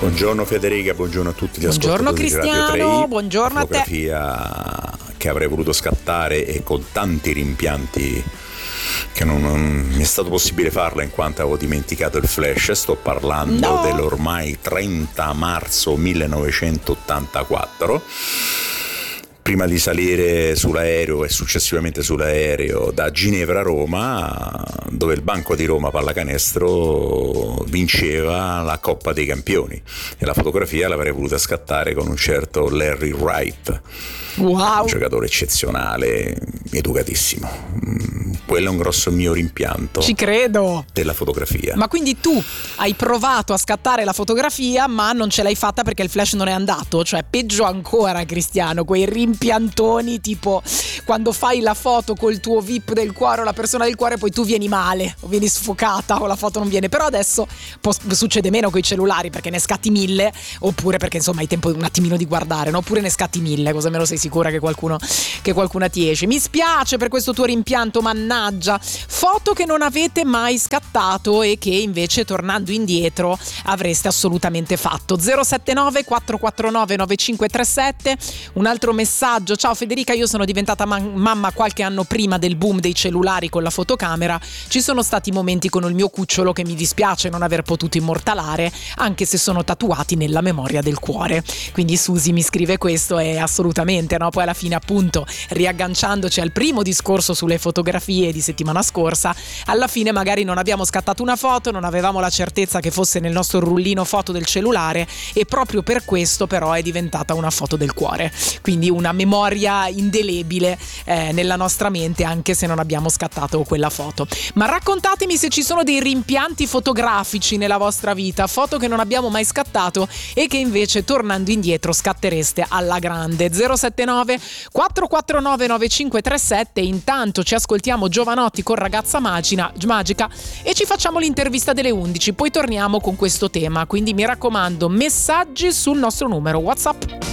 Buongiorno Federica, buongiorno a tutti gli buongiorno ascoltatori di Radio 3. Cristiano, buongiorno a te. Fotografia che avrei voluto scattare e con tanti rimpianti che non mi è stato possibile farla in quanto avevo dimenticato il flash. Sto parlando dell'ormai 30 marzo 1984. Prima di salire sull'aereo e successivamente sull'aereo da Ginevra a Roma, dove il Banco di Roma Pallacanestro vinceva la Coppa dei Campioni, e la fotografia l'avrei voluta scattare con un certo Larry Wright. Wow. Un giocatore eccezionale, educatissimo. Quello è un grosso mio rimpianto. Ci credo. Della fotografia. Ma quindi tu hai provato a scattare la fotografia ma non ce l'hai fatta perché il flash non è andato? Cioè peggio ancora, Cristiano, quei rimpiantoni tipo quando fai la foto col tuo VIP del cuore o la persona del cuore, poi tu vieni male o vieni sfocata o la foto non viene. Però adesso succede meno coi cellulari perché ne scatti 1000, oppure perché insomma hai tempo un attimino di guardare, no? Oppure ne scatti 1000, cosa meno sei sicura che qualcuna ti esce. Mi spiace per questo tuo rimpianto, mannaggia. Foto che non avete mai scattato e che invece tornando indietro avreste assolutamente fatto. 079 449 9537. Un altro messaggio: ciao Federica, io sono diventata mamma qualche anno prima del boom dei cellulari con la fotocamera. Ci sono stati momenti con il mio cucciolo che mi dispiace non aver potuto immortalare, anche se sono tatuati nella memoria del cuore. Quindi Susi mi scrive questo, e assolutamente, no? Poi alla fine, appunto, riagganciandoci al primo discorso sulle fotografie di settimana scorsa, alla fine magari non abbiamo scattato una foto, non avevamo la certezza che fosse nel nostro rullino foto del cellulare, e proprio per questo però è diventata una foto del cuore, quindi una memoria indelebile nella nostra mente, anche se non abbiamo scattato quella foto. Ma raccontatemi se ci sono dei rimpianti fotografici nella vostra vita, foto che non abbiamo mai scattato e che invece tornando indietro scattereste alla grande. 079 449 9537. Intanto ci ascoltiamo Giovanotti con Ragazza Magica e ci facciamo l'intervista delle 11, poi torniamo con questo tema, quindi mi raccomando, messaggi sul nostro numero WhatsApp.